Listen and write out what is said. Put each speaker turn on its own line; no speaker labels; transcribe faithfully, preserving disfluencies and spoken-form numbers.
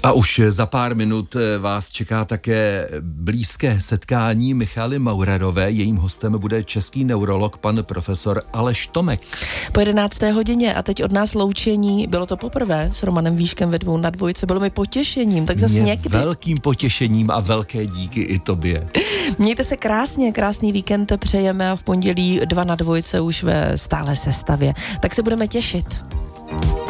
A už za pár minut vás čeká také blízké setkání Michaely Maurerové. Jejím hostem bude český neurolog pan profesor Aleš Tomek.
Po jedenácté hodině a teď od nás loučení. Bylo to poprvé s Romanem Víškem ve dvou na dvojce. Bylo mi potěšením, tak zase někdy.
Velkým potěšením a velké díky i tobě.
Mějte se krásně, krásný víkend přejeme a v pondělí dva na dvojce už ve stále sestavě. Tak se budeme těšit.